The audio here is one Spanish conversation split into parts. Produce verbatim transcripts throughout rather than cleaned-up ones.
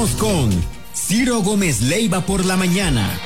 Regresamos con Ciro Gómez Leiva por la mañana.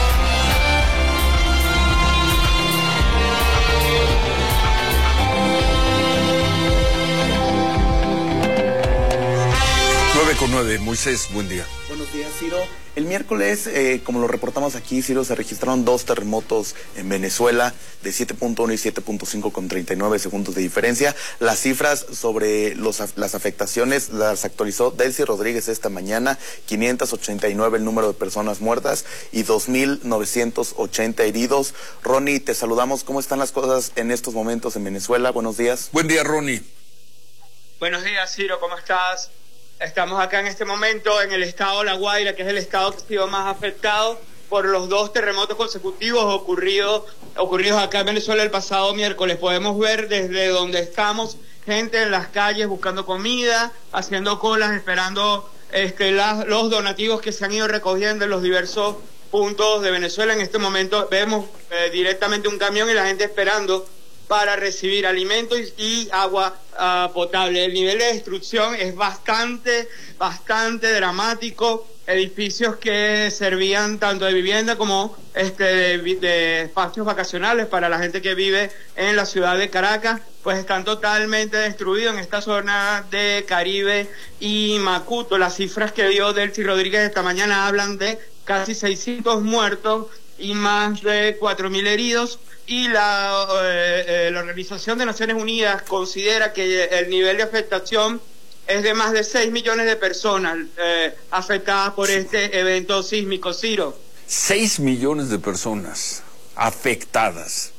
nueve con nueve, Moisés, buen día. Buenos días, Ciro. El miércoles, eh, como lo reportamos aquí, Ciro, se registraron dos terremotos en Venezuela de siete punto uno y siete punto cinco con treinta y nueve segundos de diferencia. Las cifras sobre los, las afectaciones las actualizó Delcy Rodríguez esta mañana. quinientos ochenta y nueve el número de personas muertas y dos mil novecientos ochenta heridos. Ronnie, te saludamos. ¿Cómo están las cosas en estos momentos en Venezuela? Buenos días. Buen día, Ronnie. Buenos días, Ciro. ¿Cómo estás? Estamos acá en este momento en el estado de La Guaira, que es el estado que ha sido más afectado por los dos terremotos consecutivos ocurridos, ocurridos acá en Venezuela el pasado miércoles. Podemos ver desde donde estamos gente en las calles buscando comida, haciendo colas, esperando este, la, los donativos que se han ido recogiendo en los diversos puntos de Venezuela. En este momento vemos eh, directamente un camión y la gente esperando para recibir alimentos y, y agua uh, potable. El nivel de destrucción es bastante, bastante dramático. Edificios que servían tanto de vivienda como este de, de espacios vacacionales para la gente que vive en la ciudad de Caracas, pues están totalmente destruidos en esta zona de Caribe y Macuto. Las cifras que dio Delcy Rodríguez esta mañana hablan de casi seiscientos muertos y más de cuatro mil heridos. Y la, eh, eh, la Organización de Naciones Unidas considera que el nivel de afectación es de más de seis millones de personas eh, afectadas por este evento sísmico, Ciro. seis millones de personas afectadas.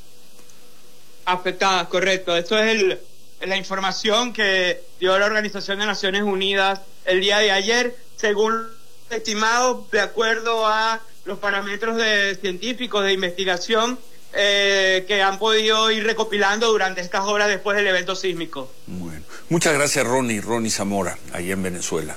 Afectadas, correcto. Esto es el, la información que dio la Organización de Naciones Unidas el día de ayer, según estimado, de acuerdo a los parámetros de científicos de investigación Eh, que han podido ir recopilando durante estas horas después del evento sísmico. Bueno, muchas gracias, Ronnie, Ronnie Zamora, allá en Venezuela.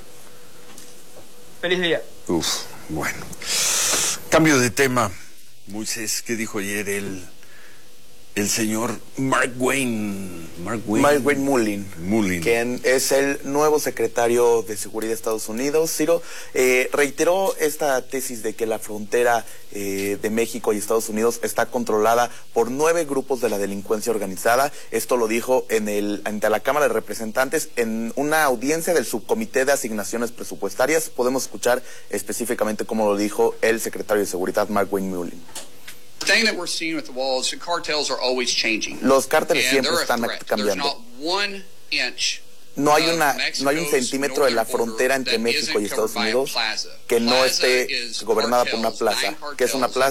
Feliz día. Uf, bueno. Cambio de tema. Moisés, ¿qué dijo ayer el, el señor Mark Wayne? Mark Wayne, Mark Wayne Mullin, Mullin, quien es el nuevo secretario de Seguridad de Estados Unidos. Ciro, eh, reiteró esta tesis de que la frontera eh, de México y Estados Unidos está controlada por nueve grupos de la delincuencia organizada. Esto lo dijo en el ante la Cámara de Representantes en una audiencia del Subcomité de Asignaciones Presupuestarias. Podemos escuchar específicamente cómo lo dijo el secretario de Seguridad, Mark Wayne Mullin. Los cárteles siempre están cambiando. No hay una, no hay un centímetro de la frontera entre México y Estados Unidos que no esté gobernada por una plaza. ¿Qué es una plaza?